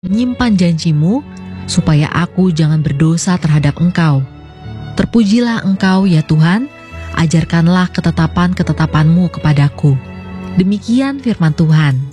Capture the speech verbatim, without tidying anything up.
menyimpan janjimu, supaya aku jangan berdosa terhadap Engkau. Terpujilah Engkau ya Tuhan, ajarkanlah ketetapan-ketetapanmu kepadaku. Demikian firman Tuhan.